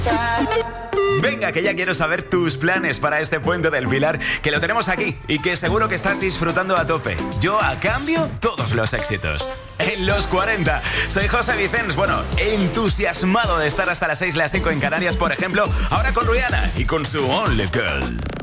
Venga, que ya quiero saber tus planes para este puente del Pilar, que lo tenemos aquí y que seguro que estás disfrutando a tope. Yo, a cambio, todos los éxitos. En los 40, soy José Vicens, bueno, entusiasmado de estar hasta las 6, las 5 en Canarias, por ejemplo, ahora con Rihanna y con su Only Girl.